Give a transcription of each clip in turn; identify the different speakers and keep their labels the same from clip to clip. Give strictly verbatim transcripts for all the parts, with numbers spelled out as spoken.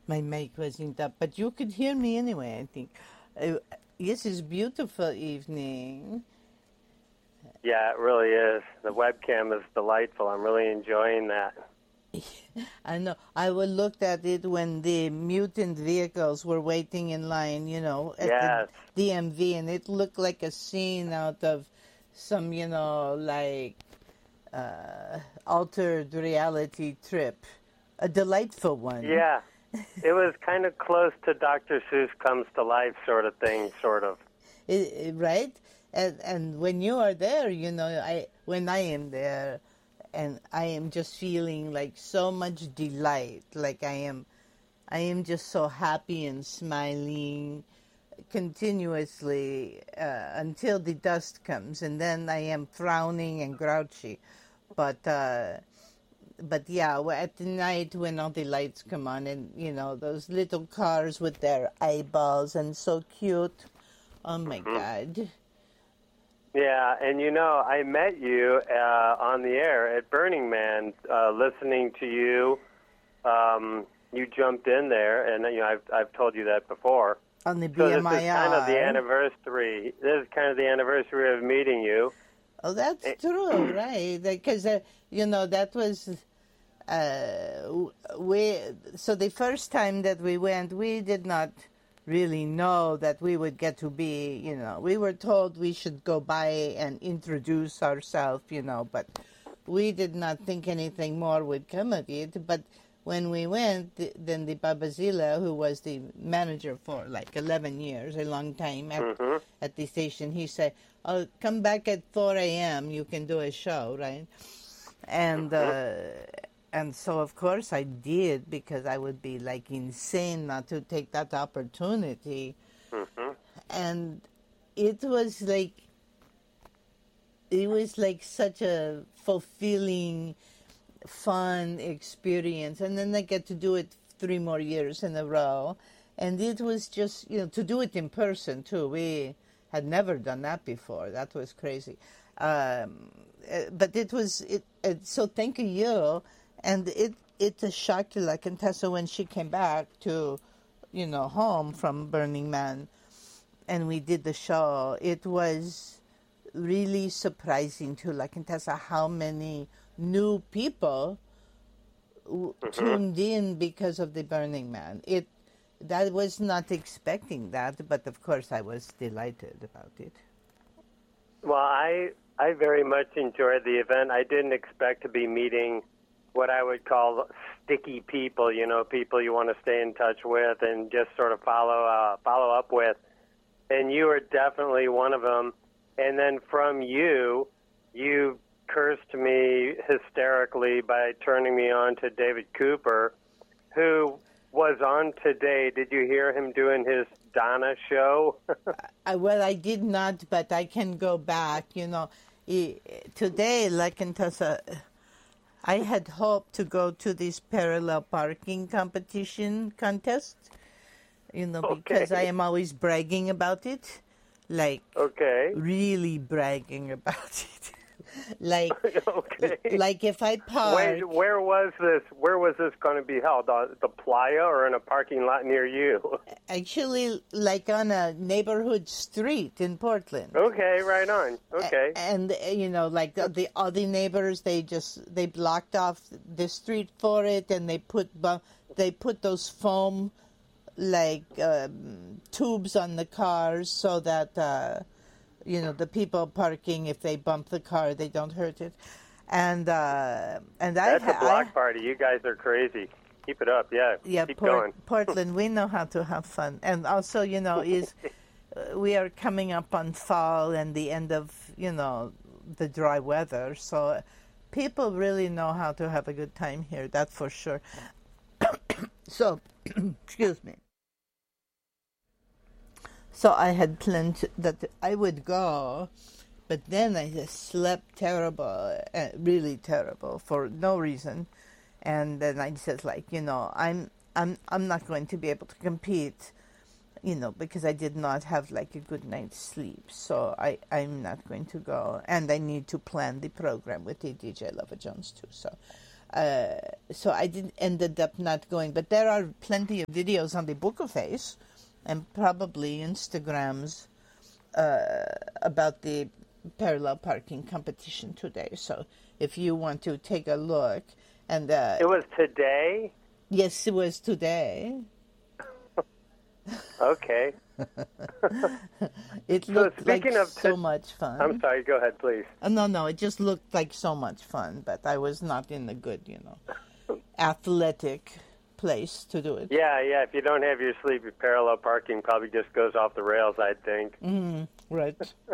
Speaker 1: My mic wasn't up, but you could hear me anyway, I think. Uh, yes, it's a beautiful evening.
Speaker 2: Yeah, it really is. The webcam is delightful. I'm really enjoying that.
Speaker 1: I know. I would looked at it when the mutant vehicles were waiting in line, you know, at
Speaker 2: Yes.
Speaker 1: the D M V, and it looked like a scene out of some, you know, like uh, altered reality trip. A delightful one.
Speaker 2: Yeah. It was kind of close to Doctor Seuss Comes to Life sort of thing, sort of.
Speaker 1: It, it, right? And and when you are there, you know, I when I am there, and I am just feeling like so much delight, like I am, I am just so happy and smiling continuously uh, until the dust comes, and then I am frowning and grouchy. But uh, but yeah, at the night when all the lights come on, and you know those little cars with their eyeballs and so cute. Oh my mm-hmm. God.
Speaker 2: Yeah, and you know, I met you uh, on the air at Burning Man, uh, listening to you. Um, you jumped in there, and you know, I've I've told you that before.
Speaker 1: On the B M I R.
Speaker 2: So this is kind of the anniversary. This is kind of the anniversary of meeting you.
Speaker 1: Oh, that's it, true, right? Because uh, you know that was uh, we. So the first time that we went, we did not really know that we would get to be, you know, we were told we should go by and introduce ourselves, you know, but we did not think anything more would come of it. But when we went, then the Babazila, who was the manager for like eleven years, a long time at, mm-hmm. at the station, he said, oh, come back at four a.m., you can do a show, right? And mm-hmm. uh, And so, of course, I did, because I would be, like, insane not to take that opportunity. Mm-hmm. And it was, like, it was, like, such a fulfilling, fun experience. And then I get to do it three more years in a row. And it was just, you know, to do it in person, too. We had never done that before. That was crazy. Um, but it was, it, it, so thank you. And it it shocked La Contessa when she came back to, you know, home from Burning Man, and we did the show. It was really surprising to La Contessa how many new people mm-hmm. tuned in because of the Burning Man. It that was not expecting that, but of course I was delighted about it.
Speaker 2: Well, I I very much enjoyed the event. I didn't expect to be meeting what I would call sticky people, you know, people you want to stay in touch with and just sort of follow uh, follow up with. And you were definitely one of them. And then from you, you cursed me hysterically by turning me on to David Cooper, who was on today. Did you hear him doing his Donna show?
Speaker 1: I, well, I did not, but I can go back. You know, he, today, like in Tessa, I had hoped to go to this parallel parking competition contest, you know, okay. because I am always bragging about it, like
Speaker 2: okay.
Speaker 1: really bragging about it. like,
Speaker 2: okay.
Speaker 1: like if I park.
Speaker 2: Wait, where was this? Where was this going to be held? Uh, the playa or in a parking lot near you?
Speaker 1: Actually, like on a neighborhood street in Portland.
Speaker 2: Okay, right on. Okay.
Speaker 1: And, and you know, like the, the other neighbors, they just they blocked off the street for it, and they put they put those foam like um, tubes on the cars so that. Uh, You know, the people parking, if they bump the car, they don't hurt it. And uh, and
Speaker 2: That's
Speaker 1: I,
Speaker 2: a block
Speaker 1: I,
Speaker 2: party. You guys are crazy. Keep it up. Yeah,
Speaker 1: yeah.
Speaker 2: keep
Speaker 1: Port,
Speaker 2: going.
Speaker 1: Portland, we know how to have fun. And also, you know, is uh, we are coming up on fall and the end of, you know, the dry weather. So people really know how to have a good time here. That's for sure. So, excuse me. So I had planned that I would go, but then I just slept terrible, uh, really terrible, for no reason. And then I said, like, you know, I'm I'm I'm not going to be able to compete, you know, because I did not have like a good night's sleep. So I I'm not going to go, and I need to plan the program with the D J Lova Jones too. So uh, so I didn't ended up not going. But there are plenty of videos on the Buko Face, and probably Instagrams uh, about the parallel parking competition today. So if you want to take a look, and uh,
Speaker 2: it was today.
Speaker 1: Yes, it was today.
Speaker 2: Okay.
Speaker 1: It
Speaker 2: So
Speaker 1: looked like
Speaker 2: speaking of
Speaker 1: so
Speaker 2: t-
Speaker 1: much fun.
Speaker 2: I'm sorry. Go ahead, please.
Speaker 1: Uh, no, no, it just looked like so much fun, but I was not in a good, you know, athletic place to do it.
Speaker 2: Yeah, yeah. If you don't have your sleep, your parallel parking probably just goes off the rails, I think.
Speaker 1: Mm, right.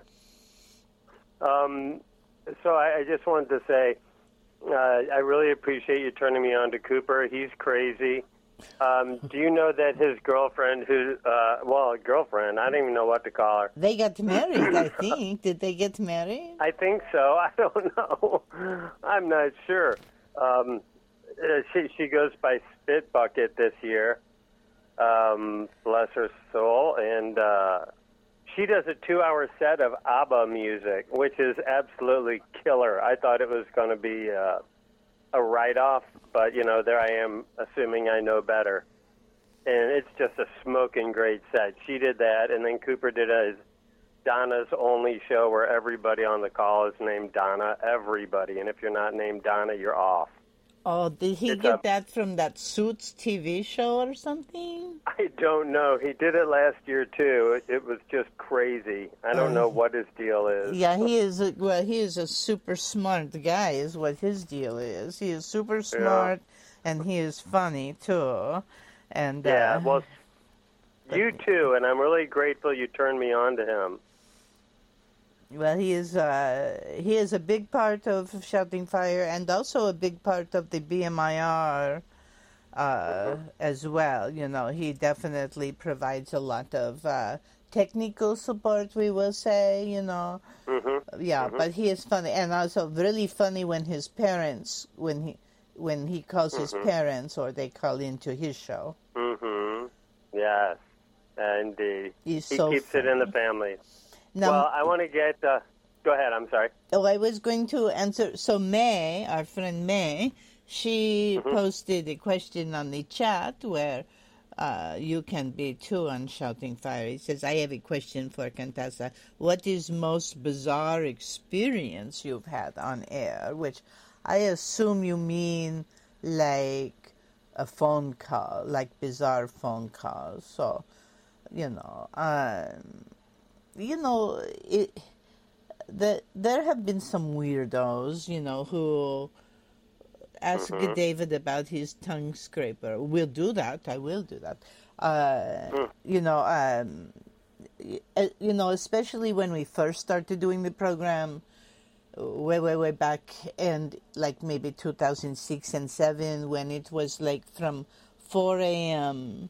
Speaker 2: Um, so I, I just wanted to say, uh, I really appreciate you turning me on to Cooper. He's crazy. Um, do you know that his girlfriend, who, uh, well, girlfriend, I don't even know what to call her.
Speaker 1: They got married, I think. Did they get married?
Speaker 2: I think so. I don't know. I'm not sure. Um, uh, she she goes by Spit Bucket this year. Um, bless her soul, and uh, she does a two-hour set of ABBA music, which is absolutely killer. I thought it was going to be uh, a write-off, but you know, there I am assuming I know better, and it's just a smoking great set. She did that, and then Cooper did a Donna's Only show where everybody on the call is named Donna. Everybody, and if you're not named Donna, you're off.
Speaker 1: Oh, did he
Speaker 2: It's
Speaker 1: get
Speaker 2: a-
Speaker 1: that from that Suits T V show or something?
Speaker 2: I don't know. He did it last year too. It, it was just crazy. I don't know what his deal is.
Speaker 1: Yeah, he is. A, well, he is a super smart guy. Is what his deal is. He is super smart, and he is funny too. And
Speaker 2: Yeah,
Speaker 1: uh,
Speaker 2: well, you too, and I'm really grateful you turned me on to him.
Speaker 1: well, he is. Uh, he is a big part of Shouting Fire, and also a big part of the B M I R uh, as well. You know, he definitely provides a lot of uh, technical support. We will say, you know.
Speaker 2: Mm-hmm.
Speaker 1: Yeah, but he is funny, and also really funny when his parents, when he, when he calls his parents, or they call into his show.
Speaker 2: Mm-hmm. Yes, indeed.
Speaker 1: He's
Speaker 2: he
Speaker 1: so
Speaker 2: keeps it in the
Speaker 1: funny.
Speaker 2: family.
Speaker 1: Now,
Speaker 2: Well, I want to get. Uh, go ahead. I'm sorry.
Speaker 1: oh, I was going to answer. So May, our friend May, she posted a question on the chat where uh, you can be too on Shouting Fire. It says, "I have a question for Cantasa. What is most bizarre experience you've had on air?" Which I assume you mean like a phone call, like bizarre phone calls. So, you know, um, you know, it. The, there have been some weirdos, you know, who ask
Speaker 2: Mhm.
Speaker 1: David about his tongue scraper. We'll do that. I will do that. Uh, You know, um, y- uh, you know, especially when we first started doing the program, way, way, way back, and like maybe two thousand six and seven, when it was like from four a.m.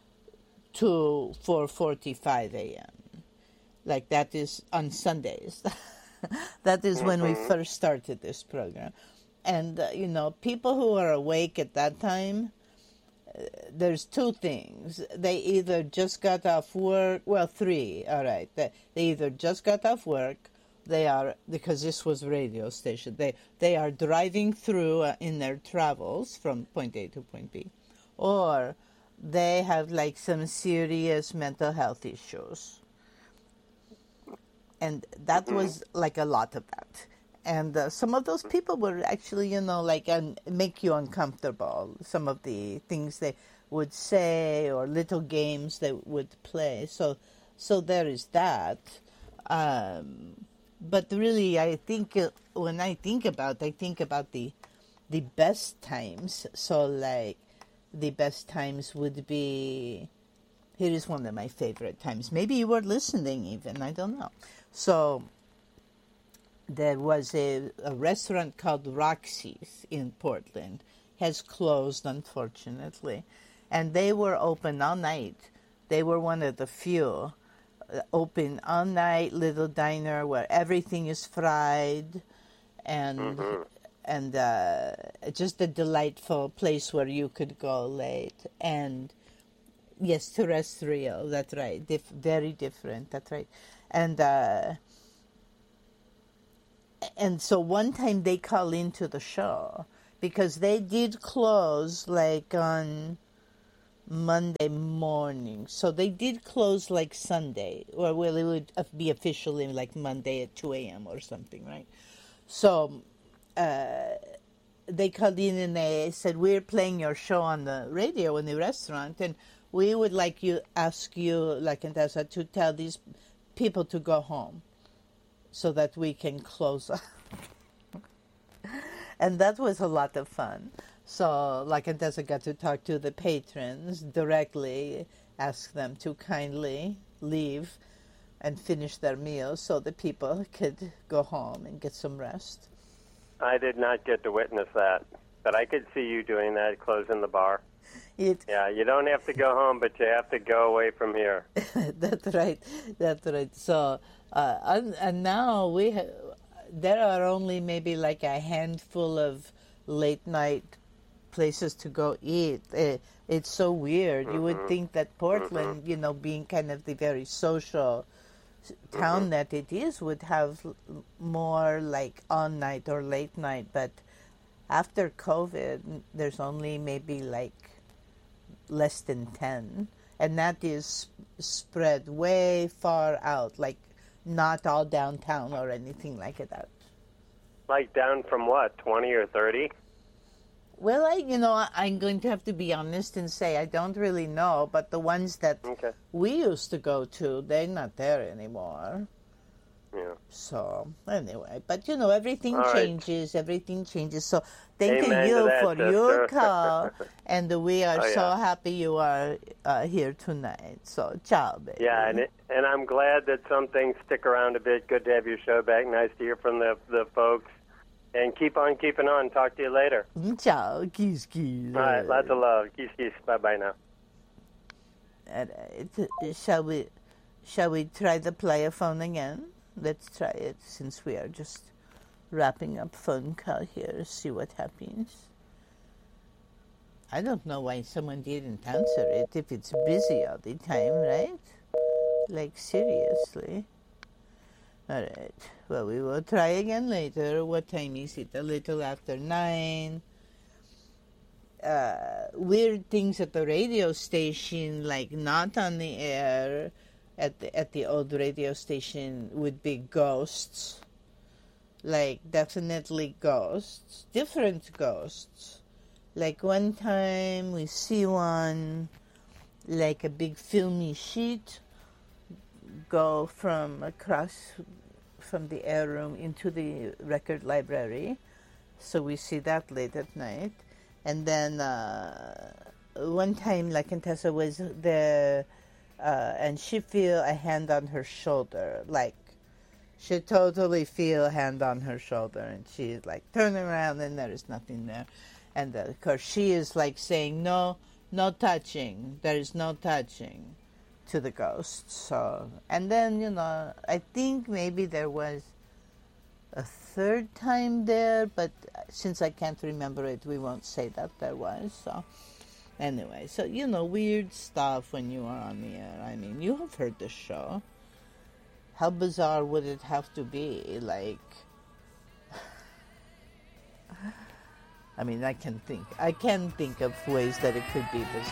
Speaker 1: to four forty-five a.m. Like that is on Sundays. That is when we first started this program. And, uh, you know, people who are awake at that time, uh, there's two things. They either just got off work, well, three, all right. They, they either just got off work, they are, because this was radio station, they, they are driving through uh, in their travels from point A to point B, or they have like some serious mental health issues. And that was like a lot of that. And uh, some of those people were actually, you know, like um, make you uncomfortable. Some of the things they would say or little games they would play. So, so there is that. Um, but really, I think uh, when I think about, I think about the the best times. So, like, the best times would be. Here is one of my favorite times. Maybe you were listening even. I don't know. So there was a, a restaurant called Roxy's in Portland. Has closed, unfortunately. And they were open all night. They were one of the few uh, open all night little diner where everything is fried and
Speaker 2: Mhm.
Speaker 1: and uh, just a delightful place where you could go late. And yes, terrestrial, that's right. Dif- very different, that's right. And uh, and so one time they call into the show because they did close like on Monday morning. So they did close like Sunday, or well, it would be officially like Monday at two a.m. or something, right? So uh, they called in and they said, we're playing your show on the radio in the restaurant, and we would like you, ask you, like Contessa, to tell these people to go home so that we can close up. And that was a lot of fun. So, like Contessa got to talk to the patrons directly, ask them to kindly leave and finish their meals so the people could go home and get some rest.
Speaker 2: I did not get to witness that, but I could see you doing that, closing the bar.
Speaker 1: It,
Speaker 2: yeah, you don't have to go home, but you have to go away from here.
Speaker 1: That's right. That's right. So, uh, and, and now we ha- there are only maybe like a handful of late night places to go eat. It, it's so weird. Mm-hmm. You would think that Portland, mm-hmm. you know, being kind of the very social town mm-hmm. that it is, would have more like on night or late night. But after COVID, there's only maybe like less than ten, and that is spread way far out, like not all downtown or anything like that.
Speaker 2: Like down from what, twenty or thirty?
Speaker 1: Well, I, you know, I'm going to have to be honest and say I don't really know, but the ones that
Speaker 2: okay.
Speaker 1: we used to go to, they're not there anymore.
Speaker 2: Yeah.
Speaker 1: So, anyway, but you know, everything
Speaker 2: all
Speaker 1: changes, right. everything changes. So, thank
Speaker 2: Amen
Speaker 1: you
Speaker 2: that,
Speaker 1: for
Speaker 2: sister.
Speaker 1: your call, and we are
Speaker 2: oh, yeah.
Speaker 1: so happy you are uh, here tonight. So, ciao, baby.
Speaker 2: Yeah, and it, and I'm glad that some things stick around a bit. Good to have your show back. Nice to hear from the the folks. And keep on keeping on. Talk to you later.
Speaker 1: Ciao, kiss, kiss.
Speaker 2: All right, lots of love. Kiss, kiss. Bye-bye now.
Speaker 1: All right. Shall we, shall we try the player phone again? Let's try it, since we are just wrapping up phone call here. See what happens. I don't know why someone didn't answer it if it's busy all the time, right? Like, seriously. All right. Well, we will try again later. What time is it? A little after nine. Uh, weird things at the radio station, like not on the air at the, at the old radio station, would be ghosts. Like, definitely ghosts. Different ghosts. Like, one time we see one, like a big filmy sheet, go from across from the air room into the record library. So we see that late at night. And then uh, one time, like Contessa was there, uh, and she feel a hand on her shoulder. Like, she totally feel a hand on her shoulder. And she's like, turn around, and there is nothing there. And uh, of course, she is like saying, no, no touching. There is no touching to the ghost. So, and then, you know, I think maybe there was a third time there, but since I can't remember it, we won't say that there was. So, anyway, so, you know, weird stuff when you are on the air. I mean, you have heard the show. How bizarre would it have to be? Like, I mean, I can think, I can think of ways that it could be bizarre.